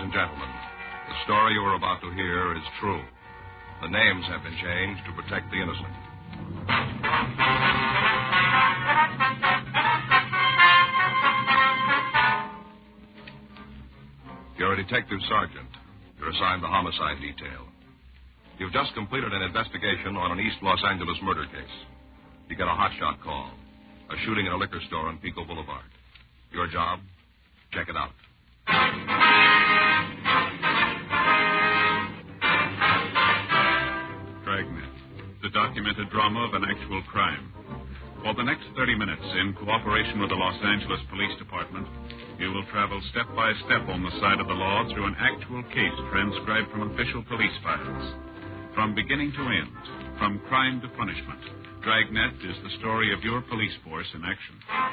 and gentlemen, the story you are about to hear is true. The names have been changed to protect the innocent. You're a detective sergeant. You're assigned the homicide detail. You've just completed an investigation on an East Los Angeles murder case. You get a hotshot call. A shooting in a liquor store on Pico Boulevard. Your job? Check it out. Dragnet, the documented drama of an actual crime. For the next 30 minutes, in cooperation with the Los Angeles Police Department, you will travel step by step on the side of the law through an actual case transcribed from official police files. From beginning to end, from crime to punishment, Dragnet is the story of your police force in action.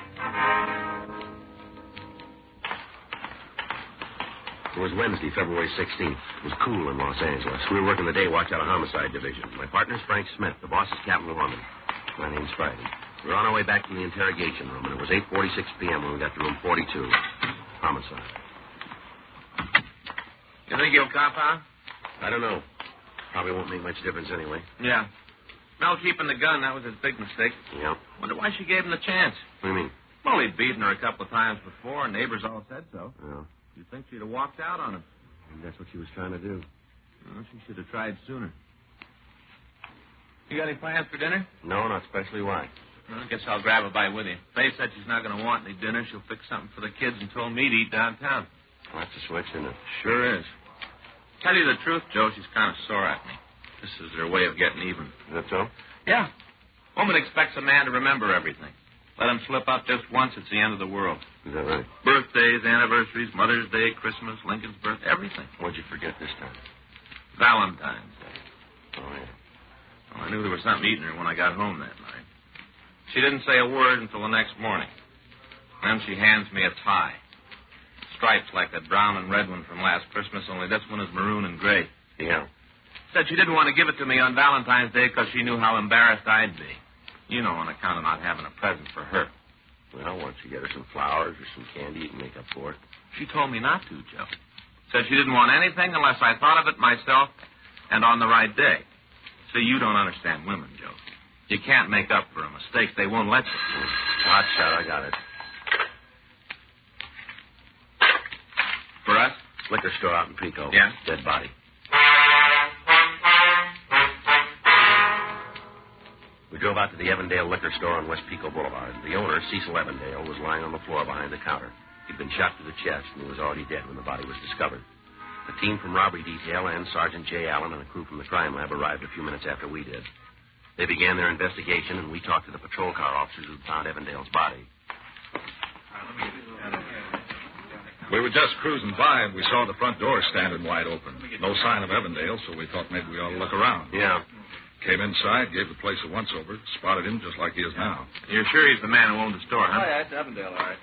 It was Wednesday, February 16th. It was cool in Los Angeles. We were working the day watch out of Homicide Division. My partner's Frank Smith. The boss is Captain Lorman. My name's Friday. We were on our way back from the interrogation room, and it was 8:46 p.m. when we got to room 42. Homicide. You think he'll cop out? I don't know. Probably won't make much difference anyway. Yeah. Mel keeping the gun, that was his big mistake. Yeah. Wonder why she gave him the chance. What do you mean? Well, he'd beaten her a couple of times before, and neighbors all said so. Yeah. You'd think she'd have walked out on him. And that's what she was trying to do. Well, she should have tried sooner. You got any plans for dinner? No, not especially. Why? Well, I guess I'll grab a bite with you. Faye said she's not going to want any dinner. She'll fix something for the kids and told me to eat downtown. Well, that's a switch, isn't it? Sure is. Tell you the truth, Joe, she's kind of sore at me. This is her way of getting even. Is that so? Yeah. Woman expects a man to remember everything. Let him slip up just once, it's the end of the world. Is that right? Birthdays, anniversaries, Mother's Day, Christmas, Lincoln's birth, everything. What'd you forget this time? Valentine's Day. Oh, yeah. Well, I knew there was something eating her when I got home that night. She didn't say a word until the next morning. Then she hands me a tie. Stripes like that brown and red one from last Christmas, only this one is maroon and gray. Yeah. Said she didn't want to give it to me on Valentine's Day because she knew how embarrassed I'd be. You know, on account of not having a present for her. Well, why don't you get her some flowers or some candy you can make up for it? She told me not to, Joe. Said she didn't want anything unless I thought of it myself and on the right day. See, you don't understand women, Joe. You can't make up for a mistake. They won't let you. Hot shot, I got it. For us? Liquor store out in Pico. Yeah? Dead body. We drove out to the Evandale liquor store on West Pico Boulevard. The owner, Cecil Evandale, was lying on the floor behind the counter. He'd been shot through the chest, and he was already dead when the body was discovered. A team from robbery detail and Sergeant J. Allen and a crew from the crime lab arrived a few minutes after we did. They began their investigation, and we talked to the patrol car officers who found Evandale's body. We were just cruising by, and we saw the front door standing wide open. No sign of Evandale, so we thought maybe we ought to look around. Yeah. Came inside, gave the place a once-over, spotted him just like he is now. You're sure he's the man who owned the store, huh? Oh, yeah, it's Evandale, all right.